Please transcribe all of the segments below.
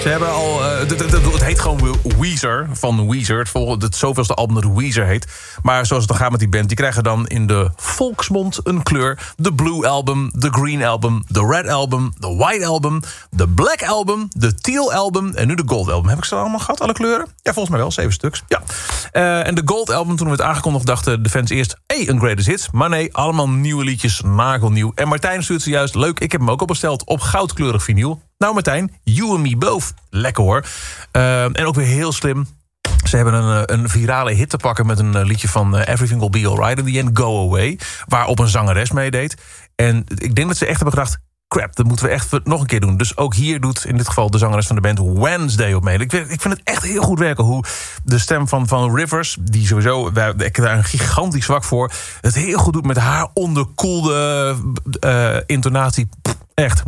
Ze hebben al... het heet gewoon Weezer van Weezer. Het zoveelste album dat Weezer heet. Maar zoals het dan gaat met die band... die krijgen dan in de volksmond een kleur. De Blue Album, de Green Album, de Red Album... de White Album, de Black Album... de Teal Album en nu de Gold Album. Heb ik ze allemaal gehad, alle kleuren? Ja, volgens mij wel, 7 stuks. Ja. En de Gold Album, toen we het aangekondigd... dachten de fans eerst, een greatest hits. Maar nee, allemaal nieuwe liedjes, nagelnieuw. En Martijn stuurt ze juist, leuk, ik heb hem ook al besteld... op goudkleurig vinyl. Nou Martijn, you and me both. Lekker hoor. En ook weer heel slim. Ze hebben een virale hit te pakken met een liedje van Everything Will Be Alright in the End, Go Away. Waarop een zangeres meedeed. En ik denk dat ze echt hebben gedacht... crap, dat moeten we echt nog een keer doen. Dus ook hier doet in dit geval de zangeres van de band Wednesday op mee. Ik vind het echt heel goed werken hoe de stem van Rivers... die sowieso, ik heb daar een gigantisch zwak voor... het heel goed doet met haar onderkoelde intonatie. Echt.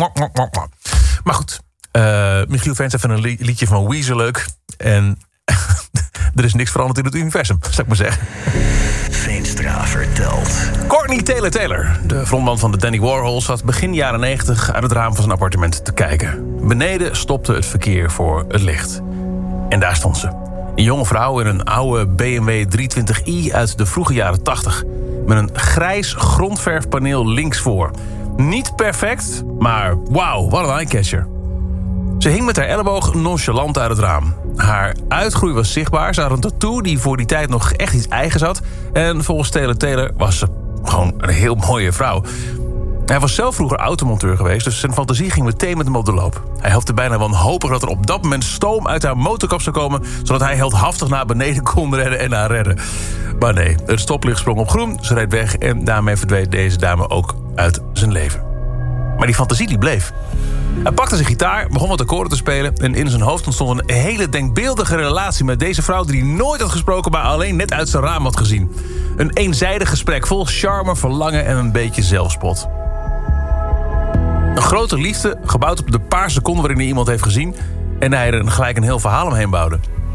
Maar goed, Michiel Vens heeft een liedje van Weezer leuk. En er is niks veranderd in het universum, zou ik maar zeggen. Veenstra vertelt. Courtney Taylor, de frontman van de Dandy Warhols... zat begin jaren 90 uit het raam van zijn appartement te kijken. Beneden stopte het verkeer voor het licht. En daar stond ze. Een jonge vrouw in een oude BMW 320i uit de vroege jaren 80... met een grijs grondverfpaneel links voor. Niet perfect, maar wauw, wat een eyecatcher. Ze hing met haar elleboog nonchalant uit het raam. Haar uitgroei was zichtbaar. Ze had een tattoo die voor die tijd nog echt iets eigens had. En volgens Taylor was ze gewoon een heel mooie vrouw. Hij was zelf vroeger automonteur geweest... dus zijn fantasie ging meteen met hem op de loop. Hij hoopte bijna wanhopig dat er op dat moment stoom uit haar motorkap zou komen... zodat hij heldhaftig naar beneden kon rennen en haar redden. Maar nee, het stoplicht sprong op groen, ze reed weg... en daarmee verdween deze dame ook uit zijn leven. Maar die fantasie die bleef. Hij pakte zijn gitaar, begon wat akkoorden te spelen... en in zijn hoofd ontstond een hele denkbeeldige relatie... met deze vrouw die hij nooit had gesproken... maar alleen net uit zijn raam had gezien. Een eenzijdig gesprek vol charme, verlangen en een beetje zelfspot. Een grote liefde, gebouwd op de paar seconden waarin hij iemand heeft gezien... en hij er gelijk een heel verhaal omheen bouwde.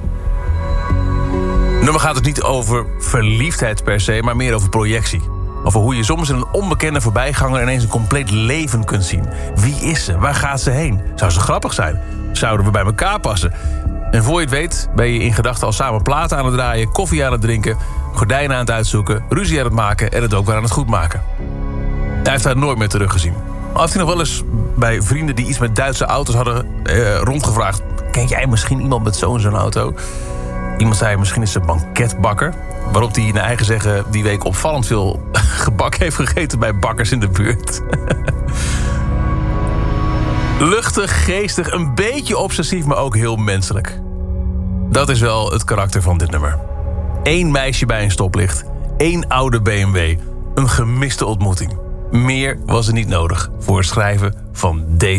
Het nummer gaat dus niet over verliefdheid per se, maar meer over projectie. Over hoe je soms in een onbekende voorbijganger ineens een compleet leven kunt zien. Wie is ze? Waar gaat ze heen? Zou ze grappig zijn? Zouden we bij elkaar passen? En voor je het weet ben je in gedachten al samen platen aan het draaien... koffie aan het drinken, gordijnen aan het uitzoeken... ruzie aan het maken en het ook weer aan het goedmaken. Hij heeft haar nooit meer teruggezien. Maar heeft hij nog wel eens bij vrienden die iets met Duitse auto's hadden rondgevraagd... ken jij misschien iemand met zo'n auto? Iemand zei misschien is ze banketbakker... waarop hij naar eigen zeggen die week opvallend veel gebak heeft gegeten... bij bakkers in de buurt. Luchtig, geestig, een beetje obsessief, maar ook heel menselijk. Dat is wel het karakter van dit nummer. 1 meisje bij een stoplicht, 1 oude BMW, een gemiste ontmoeting. Meer was er niet nodig voor het schrijven van deze